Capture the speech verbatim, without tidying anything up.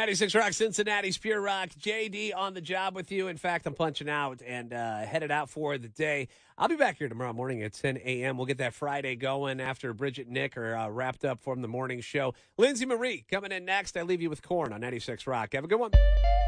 ninety-six Rock, Cincinnati's Pure Rock. J D on the job with you. In fact, I'm punching out and uh, headed out for the day. I'll be back here tomorrow morning at ten a.m. We'll get that Friday going after Bridget and Nick are uh, wrapped up from the morning show. Lindsay Marie coming in next. I leave you with Corn on ninety-six Rock. Have a good one.